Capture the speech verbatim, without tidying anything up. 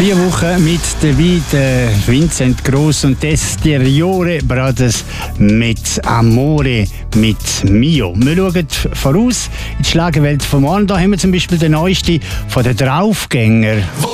Vier Wochen mit dabei, der Vincent Gross und Destieriore Brothers mit Amore, mit Mio. Wir schauen voraus in die Schlagerwelt von morgen. Da haben wir zum Beispiel den neuesten von den Draufgängern.